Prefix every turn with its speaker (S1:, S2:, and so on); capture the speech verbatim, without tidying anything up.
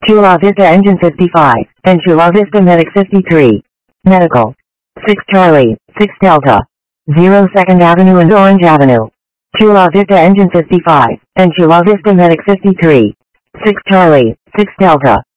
S1: Chula Vista Engine fifty-five, and Chula Vista Medic fifty-three. Medical. six Charlie, six Delta. zero Second Avenue and Orange Avenue. Chula Vista Engine fifty-five, and Chula Vista Medic fifty-three. six Charlie, six Delta.